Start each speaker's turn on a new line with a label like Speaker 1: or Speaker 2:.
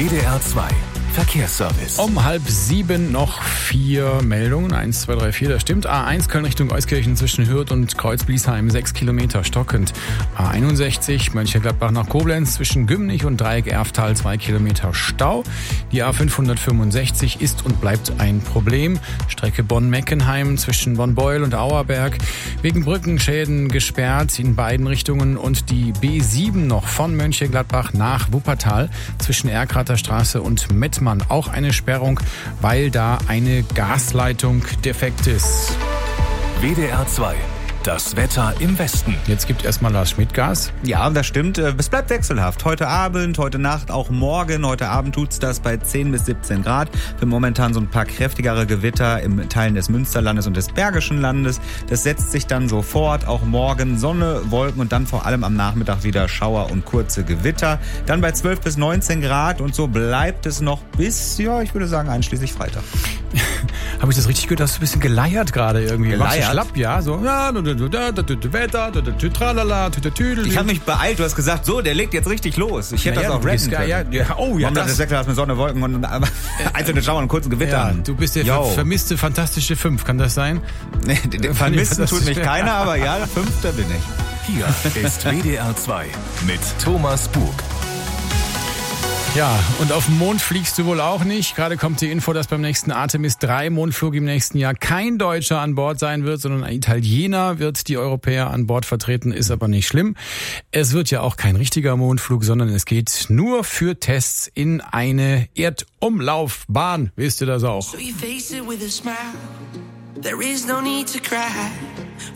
Speaker 1: WDR 2 Verkehrsservice.
Speaker 2: Um 6:30 noch 4 Meldungen. 1, 2, 3, 4, das stimmt. A1 Köln Richtung Euskirchen zwischen Hürth und Kreuz-Bliesheim 6 Kilometer stockend. A61 Mönchengladbach nach Koblenz zwischen Gümnich und Dreieck Erftal 2 Kilometer Stau. Die A565 ist und bleibt ein Problem. Strecke Bonn-Meckenheim zwischen Bonn-Beuel und Auerberg wegen Brückenschäden gesperrt in beiden Richtungen. Und die B7 noch von Mönchengladbach nach Wuppertal zwischen Erkrater Straße und Mettmann. Auch eine Sperrung, weil da eine Gasleitung defekt ist.
Speaker 1: WDR 2. Das Wetter im Westen.
Speaker 2: Jetzt gibt erstmal Lars Schmidt Gas.
Speaker 3: Ja, das stimmt. Es bleibt wechselhaft. Heute Abend, heute Nacht, auch morgen. Heute Abend tut's das bei 10 bis 17 Grad. Für momentan so ein paar kräftigere Gewitter im Teilen des Münsterlandes und des Bergischen Landes. Das setzt sich dann so fort. Auch morgen Sonne, Wolken und dann vor allem am Nachmittag wieder Schauer und kurze Gewitter. Dann bei 12 bis 19 Grad und so bleibt es noch bis, ja, ich würde sagen, einschließlich Freitag.
Speaker 2: Habe ich das richtig gehört? Hast du ein bisschen geleiert gerade irgendwie?
Speaker 3: Geleiert?
Speaker 2: Machst du schlapp, ja? So, ja, tralala, tütütüdel.
Speaker 3: Ich habe mich beeilt, du hast gesagt, so, der legt jetzt richtig los. Ich hätte das auch retten können.
Speaker 2: Ja, oh ja,
Speaker 3: das Wetter mit Sonne, Wolken und einzelne Schauer und kurzen Gewittern.
Speaker 2: Ja, du bist der vermisste fantastische 5, kann das sein?
Speaker 3: Nee, den vermissen tut mich keiner, aber ja, 5. bin ich.
Speaker 1: Hier ist WDR 2 mit Thomas Bug.
Speaker 2: Ja, und auf dem Mond fliegst du wohl auch nicht. Gerade kommt die Info, dass beim nächsten Artemis 3 Mondflug im nächsten Jahr kein Deutscher an Bord sein wird, sondern ein Italiener wird die Europäer an Bord vertreten, ist aber nicht schlimm. Es wird ja auch kein richtiger Mondflug, sondern es geht nur für Tests in eine Erdumlaufbahn. Wisst ihr das auch?
Speaker 4: So you face it with a smile. There is no need to cry.